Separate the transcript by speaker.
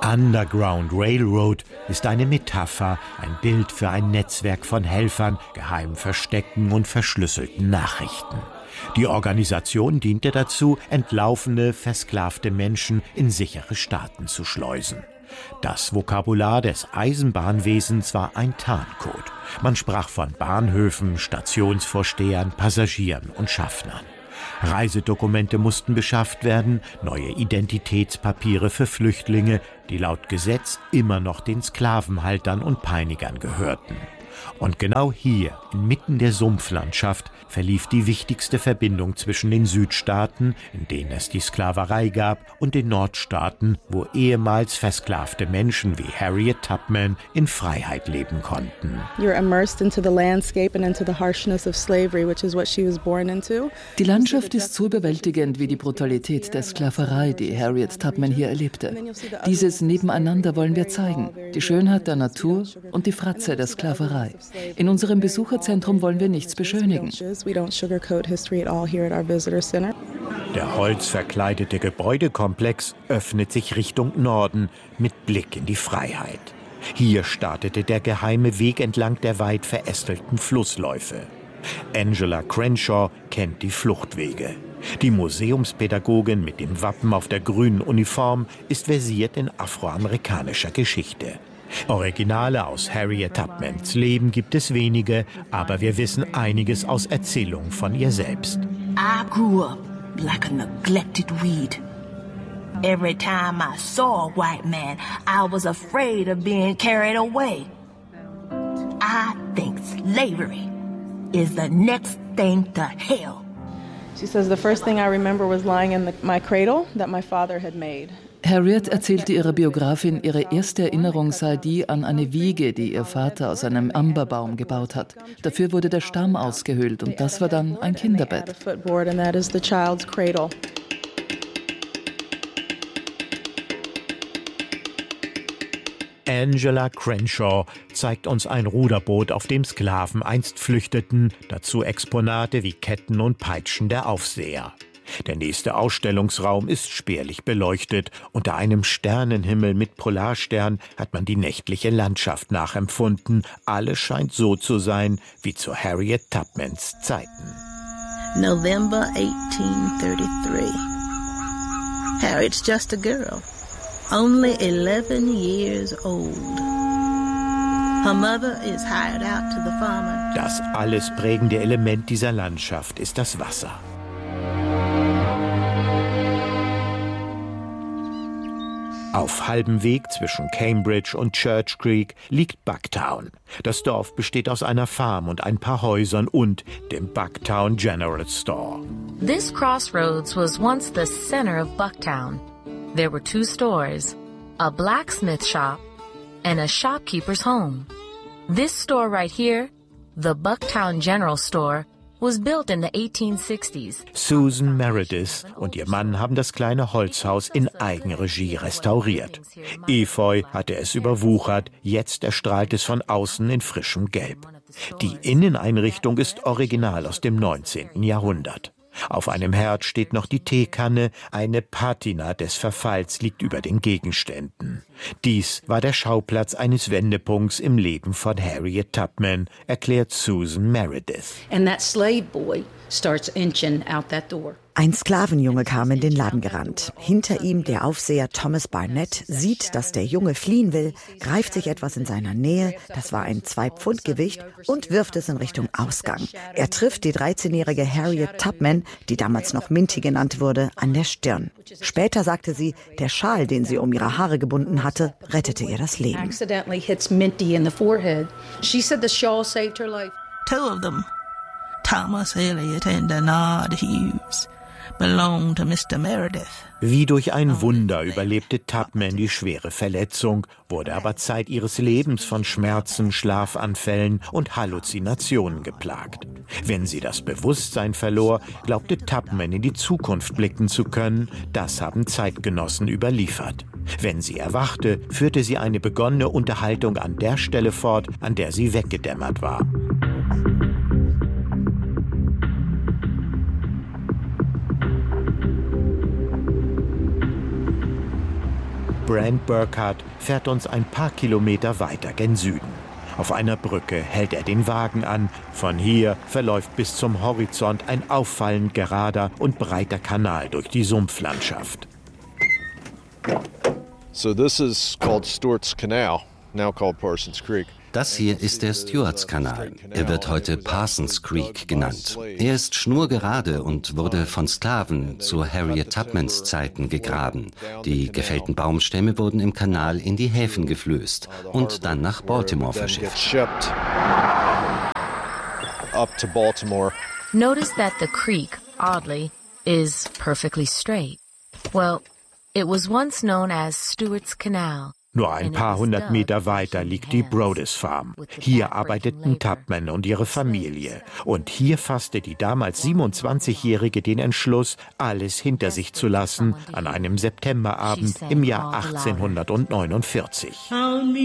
Speaker 1: Underground Railroad ist eine Metapher, ein Bild für ein Netzwerk von Helfern, geheimen Verstecken und verschlüsselten Nachrichten. Die Organisation diente dazu, entlaufene, versklavte Menschen in sichere Staaten zu schleusen. Das Vokabular des Eisenbahnwesens war ein Tarncode. Man sprach von Bahnhöfen, Stationsvorstehern, Passagieren und Schaffnern. Reisedokumente mussten beschafft werden, neue Identitätspapiere für Flüchtlinge, die laut Gesetz immer noch den Sklavenhaltern und Peinigern gehörten. Und genau hier, inmitten der Sumpflandschaft, verlief die wichtigste Verbindung zwischen den Südstaaten, in denen es die Sklaverei gab, und den Nordstaaten, wo ehemals versklavte Menschen wie Harriet Tubman in Freiheit leben konnten.
Speaker 2: Die Landschaft ist so überwältigend wie die Brutalität der Sklaverei, die Harriet Tubman hier erlebte. Dieses Nebeneinander wollen wir zeigen, die Schönheit der Natur und die Fratze der Sklaverei. In unserem Besucherzentrum wollen wir nichts beschönigen.
Speaker 1: Der holzverkleidete Gebäudekomplex öffnet sich Richtung Norden mit Blick in die Freiheit. Hier startete der geheime Weg entlang der weit verästelten Flussläufe. Angela Crenshaw kennt die Fluchtwege. Die Museumspädagogin mit dem Wappen auf der grünen Uniform ist versiert in afroamerikanischer Geschichte. Originale aus Harriet Tubmans Leben gibt es wenige, aber wir wissen einiges aus Erzählungen von ihr selbst.
Speaker 3: I grew up like a neglected weed. Every time I saw a white man, I was afraid of being carried away. I think slavery is the next thing to hell.
Speaker 4: She says the first thing I remember was lying in my cradle that my father had made.
Speaker 2: Harriet erzählte ihrer Biografin, ihre erste Erinnerung sei die an eine Wiege, die ihr Vater aus einem Amberbaum gebaut hat. Dafür wurde der Stamm ausgehöhlt und das war dann ein Kinderbett.
Speaker 1: Angela Crenshaw zeigt uns ein Ruderboot, auf dem Sklaven einst flüchteten, dazu Exponate wie Ketten und Peitschen der Aufseher. Der nächste Ausstellungsraum ist spärlich beleuchtet. Unter einem Sternenhimmel mit Polarstern hat man die nächtliche Landschaft nachempfunden. Alles scheint so zu sein wie zu Harriet Tubmans Zeiten.
Speaker 3: November 1833. Harriet's just a girl, only 11 years old. Her mother is hired out to the farmer.
Speaker 1: Das alles prägende Element dieser Landschaft ist das Wasser. Auf halbem Weg zwischen Cambridge und Church Creek liegt Bucktown. Das Dorf besteht aus einer Farm und ein paar Häusern und dem Bucktown General Store.
Speaker 5: This crossroads was once the center of Bucktown. There were 2 stores, a blacksmith shop and a shopkeeper's home. This store right here, the Bucktown General Store, was built in the 1860s.
Speaker 1: Susan Meredith und ihr Mann haben das kleine Holzhaus in Eigenregie restauriert. Efeu hatte es überwuchert, jetzt erstrahlt es von außen in frischem Gelb. Die Inneneinrichtung ist original aus dem 19. Jahrhundert. Auf einem Herd steht noch die Teekanne, eine Patina des Verfalls liegt über den Gegenständen. Dies war der Schauplatz eines Wendepunkts im Leben von Harriet Tubman, erklärt Susan Meredith.
Speaker 6: And that slave boy starts inching out that door.
Speaker 7: Ein Sklavenjunge kam in den Laden gerannt. Hinter ihm der Aufseher Thomas Barnett sieht, dass der Junge fliehen will, greift sich etwas in seiner Nähe, das war ein 2-Pfund-Gewicht, und wirft es in Richtung Ausgang. Er trifft die 13-jährige Harriet Tubman, die damals noch Minty genannt wurde, an der Stirn. Später sagte sie, der Schal, den sie um ihre Haare gebunden hatte, rettete ihr das Leben.
Speaker 6: Accidentally hits Minty in the forehead. She said the shawl saved her life.
Speaker 3: 2 of them, Thomas Elliott and Denard Hughes, belonged to Mr. Meredith.
Speaker 1: Wie durch ein Wunder überlebte Tubman die schwere Verletzung, wurde aber Zeit ihres Lebens von Schmerzen, Schlafanfällen und Halluzinationen geplagt. Wenn sie das Bewusstsein verlor, glaubte Tubman in die Zukunft blicken zu können. Das haben Zeitgenossen überliefert. Wenn sie erwachte, führte sie eine begonnene Unterhaltung an der Stelle fort, an der sie weggedämmert war. Brand Burkhardt fährt uns ein paar Kilometer weiter gen Süden. Auf einer Brücke hält er den Wagen an. Von hier verläuft bis zum Horizont ein auffallend gerader und breiter Kanal durch die Sumpflandschaft.
Speaker 8: So this is called Stewart's Canal, now called Parsons Creek.
Speaker 9: Das hier ist der Stewarts-Kanal. Er wird heute Parsons Creek genannt. Er ist schnurgerade und wurde von Sklaven zu Harriet Tubmans Zeiten gegraben. Die gefällten Baumstämme wurden im Kanal in die Häfen geflößt und dann nach Baltimore verschifft.
Speaker 5: Notice that the creek, oddly, is perfectly straight. Well, it was once known as Stewart's Canal.
Speaker 1: Nur ein paar hundert Meter weiter liegt die Brodess Farm. Hier arbeiteten Tubman und ihre Familie. Und hier fasste die damals 27-Jährige den Entschluss, alles hinter sich zu lassen, an einem Septemberabend im Jahr 1849.